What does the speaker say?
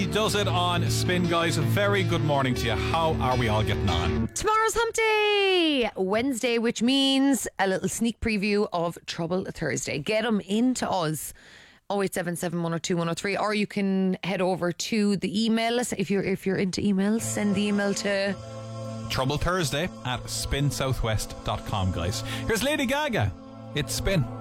He does it on Spin, guys. A very good morning to you. How are we all getting on? Tomorrow's Hump Day, Wednesday, which means a little sneak preview of Trouble Thursday. Get them into us. 0877 102 103, or you can head over to the email. If you're into emails, send the email to TroubleThursday@spinsouthwest.com, guys. Here's Lady Gaga. It's Spin.